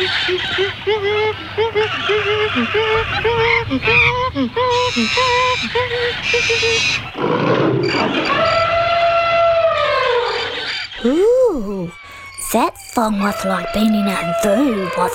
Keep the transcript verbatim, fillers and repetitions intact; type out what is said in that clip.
Ooh, that song was like being in a zoo, wasn't